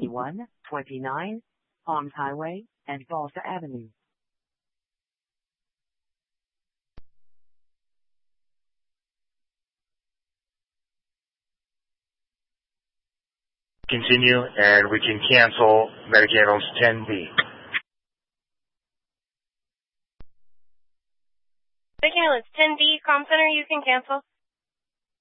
2129 Palms Highway and Balsa Avenue. Continue, and we can cancel Medicaid Homes 10B. Big Island's 10B, Com Center, you can cancel.